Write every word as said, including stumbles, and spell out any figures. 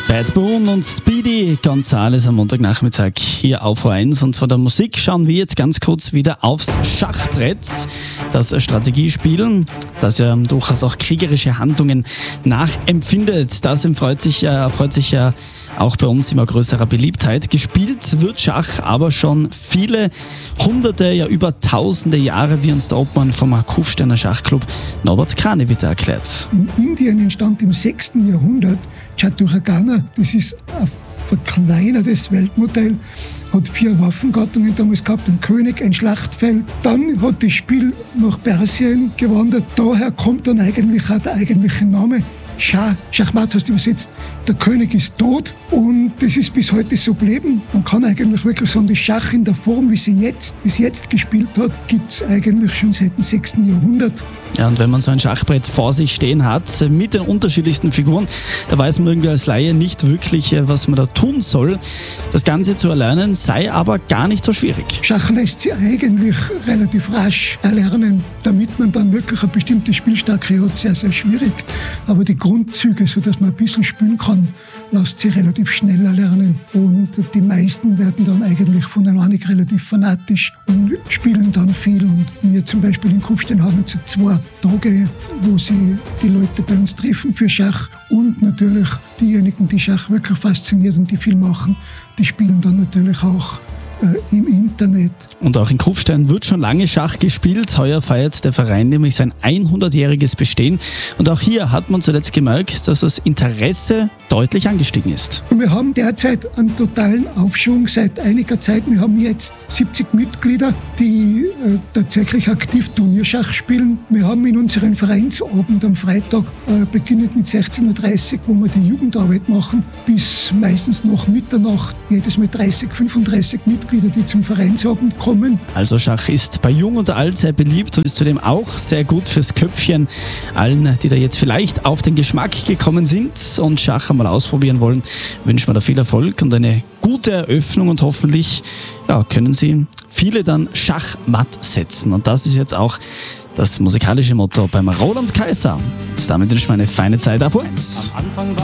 Bad Boon und Speedy Gonzales am Montagnachmittag hier auf O eins. Und von der Musik schauen wir jetzt ganz kurz wieder aufs Schachbrett. Das Strategiespiel, das ja durchaus auch kriegerische Handlungen nachempfindet. Das erfreut sich, äh, erfreut sich ja auch bei uns immer größerer Beliebtheit. Gespielt wird Schach aber schon viele hunderte, ja über tausende Jahre, wie uns der Obmann vom Kufsteiner Schachclub Norbert Kranewitter erklärt. In Indien entstand im sechsten Jahrhundert Chaturangana. Das ist ein verkleinertes Weltmodell, hat vier Waffengattungen damals gehabt, ein König, ein Schlachtfeld. Dann hat das Spiel nach Persien gewandert. Daher kommt dann eigentlich auch der eigentliche Name. Schach, Schachmatt heißt übersetzt, der König ist tot, und das ist bis heute so geblieben. Man kann eigentlich wirklich sagen, das Schach in der Form, wie sie jetzt, bis jetzt gespielt hat, gibt es eigentlich schon seit dem sechsten Jahrhundert. Ja, und wenn man so ein Schachbrett vor sich stehen hat, mit den unterschiedlichsten Figuren, da weiß man irgendwie als Laie nicht wirklich, was man da tun soll. Das Ganze zu erlernen sei aber gar nicht so schwierig. Schach lässt sich eigentlich relativ rasch erlernen, damit man dann wirklich eine bestimmte Spielstärke hat, sehr, sehr schwierig. Aber die Grundzüge, sodass man ein bisschen spielen kann, lässt sich relativ schnell erlernen. Und die meisten werden dann eigentlich von der Ahnung relativ fanatisch und spielen dann viel. Und wir zum Beispiel in Kufstein haben jetzt zwei Tage, wo sie die Leute bei uns treffen für Schach, und natürlich diejenigen, die Schach wirklich fasziniert und die viel machen, die spielen dann natürlich auch äh, im Internet. Und auch in Kufstein wird schon lange Schach gespielt. Heuer feiert der Verein nämlich sein hundertjähriges Bestehen. Und auch hier hat man zuletzt gemerkt, dass das Interesse deutlich angestiegen ist. Wir haben derzeit einen totalen Aufschwung seit einiger Zeit. Wir haben jetzt siebzig Mitglieder, die äh, tatsächlich aktiv Turnierschach spielen. Wir haben in unserem Vereinsabend am Freitag, äh, beginnend mit sechzehn Uhr dreißig, wo wir die Jugendarbeit machen, bis meistens nach Mitternacht, jedes Mal dreißig, fünfunddreißig Mitglieder, die zum Vereinsabend kommen. Also Schach ist bei Jung und Alt sehr beliebt und ist zudem auch sehr gut fürs Köpfchen. Allen, die da jetzt vielleicht auf den Geschmack gekommen sind und Schach einmal ausprobieren wollen, wünschen wir da viel Erfolg und eine gute Eröffnung, und hoffentlich ja, können Sie viele dann Schachmatt setzen. Und das ist jetzt auch das musikalische Motto beim Roland Kaiser. Damit wünsche ich mir eine feine Zeit auf O eins.